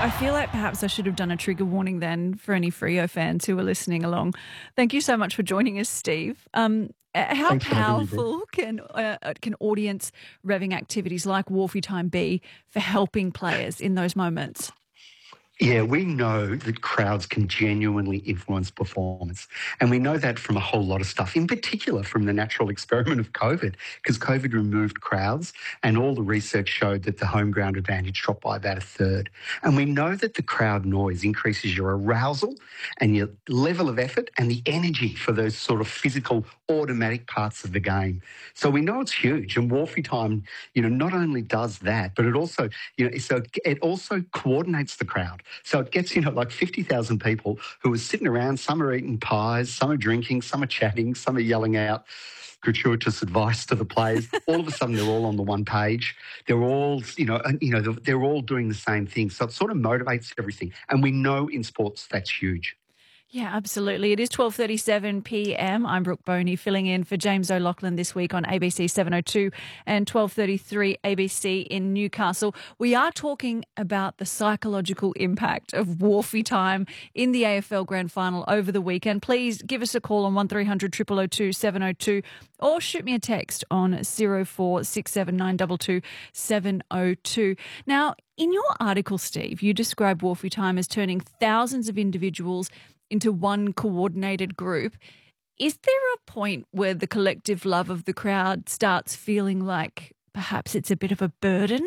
I feel like perhaps I should have done a trigger warning then for any Freo fans who are listening along. Thank you so much for joining us, Steve. How Thanks for having me, Brooke. powerful can audience revving activities like Wharfie Time be for helping players in those moments? Yeah, we know that crowds can genuinely influence performance. And we know that from a whole lot of stuff, in particular from the natural experiment of COVID, because COVID removed crowds and all the research showed that the home ground advantage dropped by about a third. And we know that the crowd noise increases your arousal and your level of effort and the energy for those sort of physical, automatic parts of the game. So we know it's huge. And Wharfie Time, not only does that, but it also, it also coordinates the crowd. So it gets, like 50,000 people who are sitting around. Some are eating pies, some are drinking, some are chatting, some are yelling out gratuitous advice to the players. All of a sudden, they're all on the one page. They're all, they're all doing the same thing. So it sort of motivates everything. And we know in sports that's huge. Yeah, absolutely. It is 12:37 p.m. I'm Brooke Boney, filling in for James O'Loughlin this week on ABC 702 and 12:33 ABC in Newcastle. We are talking about the psychological impact of Wharfie Time in the AFL Grand Final over the weekend. Please give us a call on 1300 0002 702 or shoot me a text on 0467922702. Now, in your article, Steve, you describe Wharfie Time as turning thousands of individuals into one coordinated group. Is there a point where the collective love of the crowd starts feeling like perhaps it's a bit of a burden?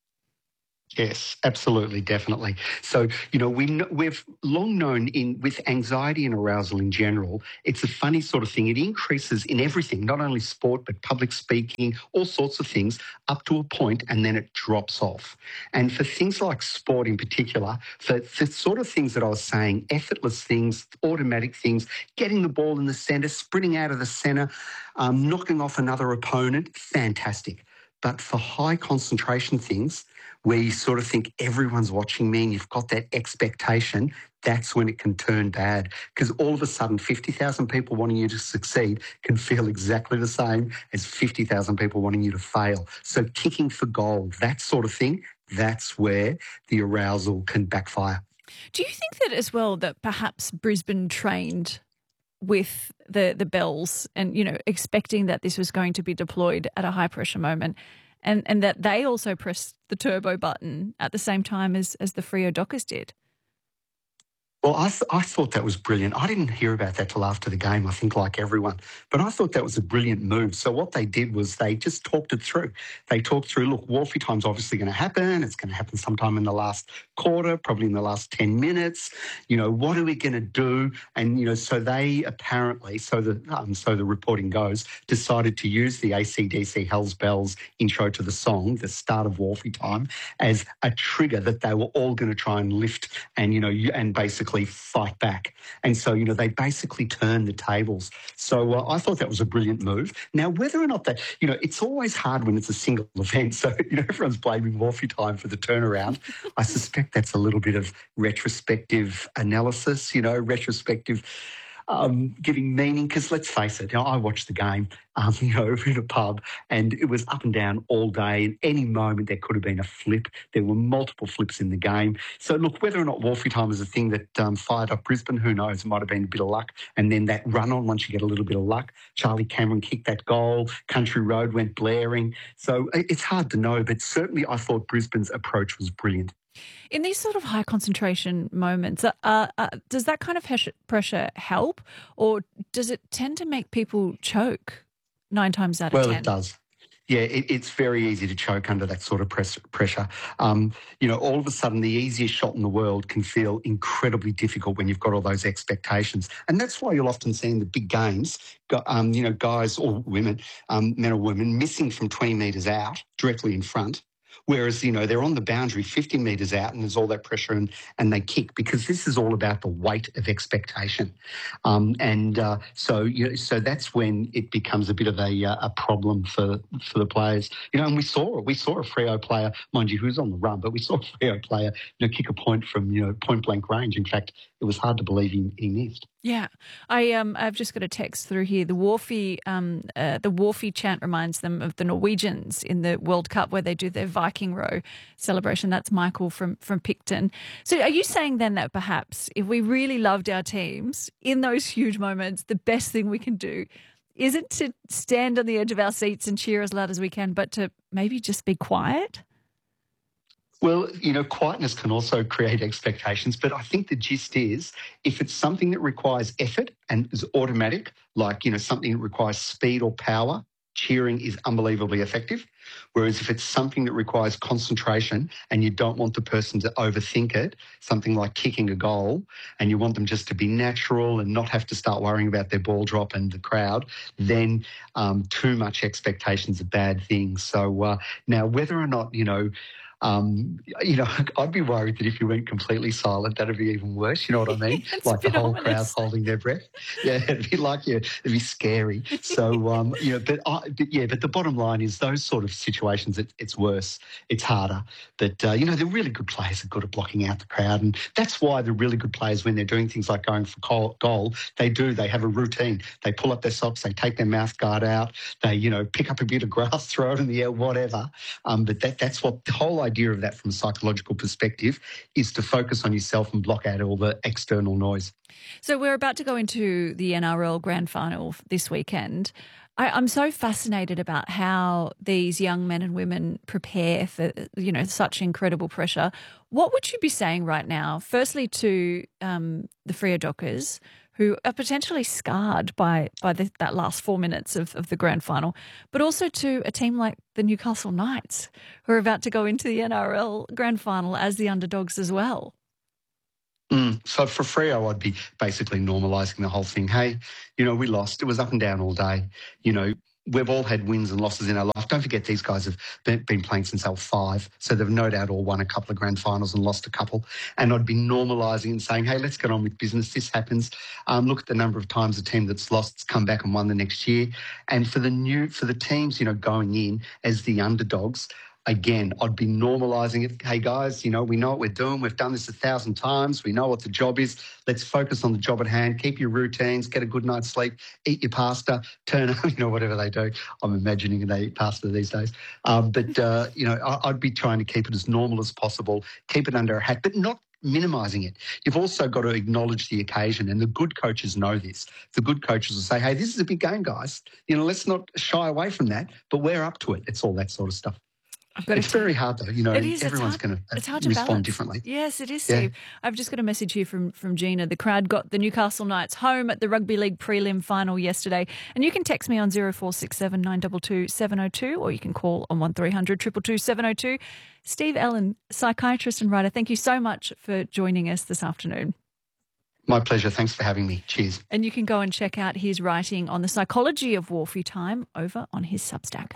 Yes, absolutely, definitely. So, we've long known with anxiety and arousal in general, it's a funny sort of thing. It increases in everything, not only sport, but public speaking, all sorts of things, up to a point, and then it drops off. And for things like sport in particular, for the sort of things that I was saying, effortless things, automatic things, getting the ball in the centre, sprinting out of the centre, knocking off another opponent, fantastic. But for high concentration things, where you sort of think everyone's watching me and you've got that expectation, that's when it can turn bad. Because all of a sudden, 50,000 people wanting you to succeed can feel exactly the same as 50,000 people wanting you to fail. So kicking for goal, that sort of thing, that's where the arousal can backfire. Do you think that as well, that perhaps Brisbane trained with the bells and, expecting that this was going to be deployed at a high pressure moment and that they also pressed the turbo button at the same time as the Freo Dockers did? Well, I thought that was brilliant. I didn't hear about that till after the game, I think, like everyone. But I thought that was a brilliant move. So what they did was they just talked it through. They talked through, look, Wharfie Time's obviously going to happen. It's going to happen sometime in the last quarter, probably in the last 10 minutes. What are we going to do? And, so they apparently, so the reporting goes, decided to use the AC/DC Hells Bells intro to the song, the start of Wharfie Time, as a trigger that they were all going to try and lift and, and basically fight back. And so, they basically turned the tables. So I thought that was a brilliant move. Now, whether or not that, it's always hard when it's a single event. So, everyone's blaming Wharfie Time for the turnaround. I suspect that's a little bit of retrospective analysis, retrospective giving meaning, because let's face it, I watched the game, in a pub, and it was up and down all day. At any moment, there could have been a flip. There were multiple flips in the game. So, look, whether or not Wharfie Time is a thing that fired up Brisbane, who knows? It might have been a bit of luck. And then that run-on, once you get a little bit of luck, Charlie Cameron kicked that goal, Country Road went blaring. So it's hard to know, but certainly I thought Brisbane's approach was brilliant. In these sort of high concentration moments, does that kind of pressure help, or does it tend to make people choke 9 times out of 10? Well, it does. Yeah, it's very easy to choke under that sort of pressure. All of a sudden, the easiest shot in the world can feel incredibly difficult when you've got all those expectations. And that's why you'll often see in the big games, guys or women, men or women, missing from 20 metres out, directly in front. Whereas, they're on the boundary 50 metres out and there's all that pressure and they kick, because this is all about the weight of expectation. So that's when it becomes a bit of a problem for the players. And we saw it. We saw a Freo player, mind you, who's on the run, but we saw a Freo player, kick a point from, point blank range. In fact, it was hard to believe he missed. Yeah, I've just got a text through here. The Wharfie chant reminds them of the Norwegians in the World Cup where they do their Viking row celebration. That's Michael from Picton. So, are you saying then that perhaps if we really loved our teams in those huge moments, the best thing we can do isn't to stand on the edge of our seats and cheer as loud as we can, but to maybe just be quiet? Well, quietness can also create expectations, but I think the gist is if it's something that requires effort and is automatic, like, something that requires speed or power, cheering is unbelievably effective. Whereas if it's something that requires concentration and you don't want the person to overthink it, something like kicking a goal, and you want them just to be natural and not have to start worrying about their ball drop and the crowd, then too much expectation is a bad thing. So now whether or not, I'd be worried that if you went completely silent, that'd be even worse. You know what I mean? It's Like a bit the whole ominous. crowd holding their breath. Yeah, it'd be scary. So, but the bottom line is those sort of situations, it's worse. It's harder. But, the really good players are good at blocking out the crowd. And that's why the really good players, when they're doing things like going for goal, they have a routine. They pull up their socks, they take their mouth guard out, they, pick up a bit of grass, throw it in the air, whatever. But that's what the whole idea of that from a psychological perspective is, to focus on yourself and block out all the external noise. So we're about to go into the NRL Grand Final this weekend. I'm so fascinated about how these young men and women prepare for, such incredible pressure. What would you be saying right now, firstly to the Freo Dockers, who are potentially scarred by that last 4 minutes of the grand final, but also to a team like the Newcastle Knights, who are about to go into the NRL grand final as the underdogs as well? So for Freo, I'd be basically normalising the whole thing. Hey, we lost. It was up and down all day. We've all had wins and losses in our life. Don't forget these guys have been playing since they were 5, so they've no doubt all won a couple of grand finals and lost a couple. And I'd be normalising and saying, hey, let's get on with business. This happens. Look at the number of times a team that's lost has come back and won the next year. And for the teams, going in as the underdogs, again, I'd be normalising it. Hey, guys, we know what we're doing. We've done this 1,000 times. We know what the job is. Let's focus on the job at hand. Keep your routines. Get a good night's sleep. Eat your pasta. Turn up, whatever they do. I'm imagining they eat pasta these days. I'd be trying to keep it as normal as possible. Keep it under a hat, but not minimising it. You've also got to acknowledge the occasion, and the good coaches know this. The good coaches will say, hey, this is a big game, guys. Let's not shy away from that, but we're up to it. It's all that sort of stuff. It's very hard, though. It is. Everyone's going to respond balance. differently. Yes, it is, Steve. I've just got a message here from Gina. The crowd got the Newcastle Knights home at the Rugby League prelim final yesterday. And you can text me on 0467 922 702, or you can call on 1300 222 702. Steve Ellen, psychiatrist and writer, thank you so much for joining us this afternoon. My pleasure. Thanks for having me. Cheers. And you can go and check out his writing on the psychology of Wharfie time over on his Substack.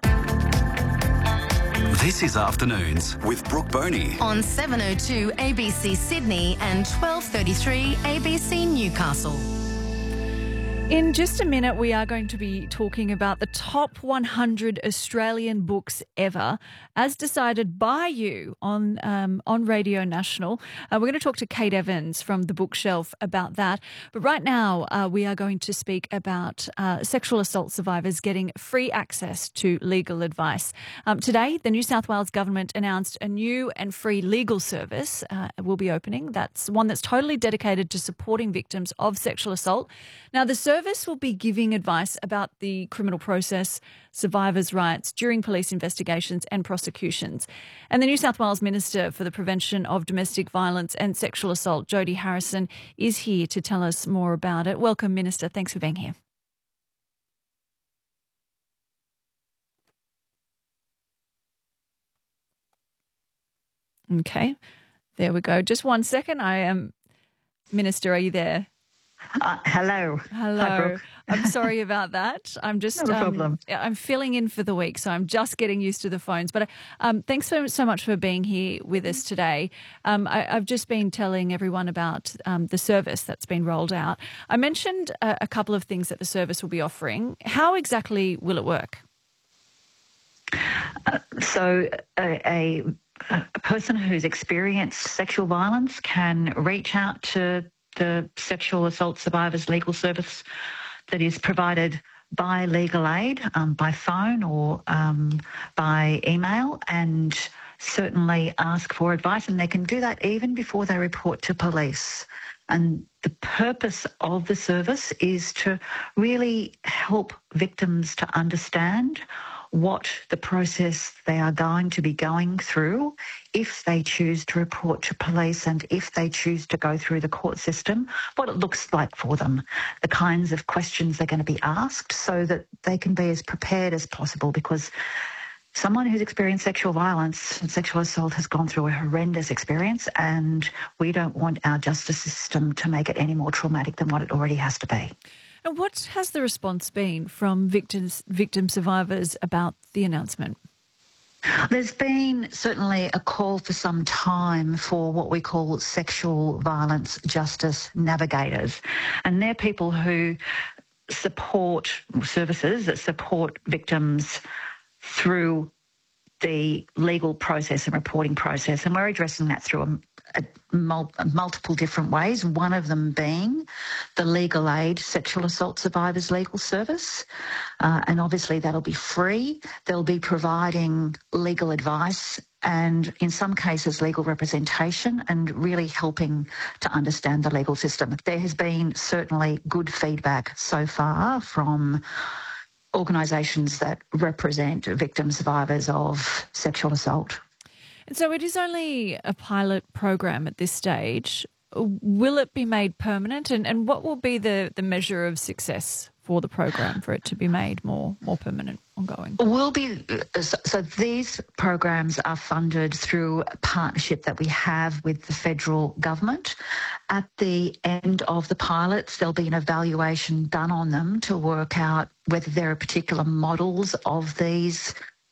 This is Afternoons with Brooke Boney on 702 ABC Sydney and 1233 ABC Newcastle. In just a minute, we are going to be talking about the top 100 Australian books ever, as decided by you on Radio National. We're going to talk to Kate Evans from The Bookshelf about that. But right now, we are going to speak about sexual assault survivors getting free access to legal advice. Today, the New South Wales government announced a new and free legal service will be opening. That's one that's totally dedicated to supporting victims of sexual assault. Now, the service will be giving advice about the criminal process, survivors' rights during police investigations and prosecutions. And the New South Wales Minister for the Prevention of Domestic Violence and Sexual Assault, Jodie Harrison, is here to tell us more about it. Welcome, Minister. Thanks for being here. Okay, there we go. Just 1 second. Minister, are you there? Hello. Hello. I'm sorry about that. I'm just no problem. I'm filling in for the week, so I'm just getting used to the phones. But thanks so much for being here with us today. I've just been telling everyone about the service that's been rolled out. I mentioned a couple of things that the service will be offering. How exactly will it work? So a person who's experienced sexual violence can reach out to the Sexual Assault Survivors Legal Service that is provided by legal aid, by phone or by email, and certainly ask for advice. And they can do that even before they report to police. And the purpose of the service is to really help victims to understand what the process they are going to be going through if they choose to report to police and if they choose to go through the court system, what it looks like for them, the kinds of questions they're going to be asked so that they can be as prepared as possible, because someone who's experienced sexual violence and sexual assault has gone through a horrendous experience, and we don't want our justice system to make it any more traumatic than what it already has to be. And what has the response been from victim survivors about the announcement? There's been certainly a call for some time for what we call sexual violence justice navigators. And they're people who support services that support victims through the legal process and reporting process. And we're addressing that through multiple different ways, one of them being the Legal Aid Sexual Assault Survivors Legal Service. And obviously that'll be free. They'll be providing legal advice and in some cases legal representation and really helping to understand the legal system. There has been certainly good feedback so far from organisations that represent victim survivors of sexual assault. And so it is only a pilot program at this stage. Will it be made permanent? And what will be the measure of success for the program for it to be made more permanent, ongoing? So these programs are funded through a partnership that we have with the federal government. At the end of the pilots, there'll be an evaluation done on them to work out whether there are particular models of these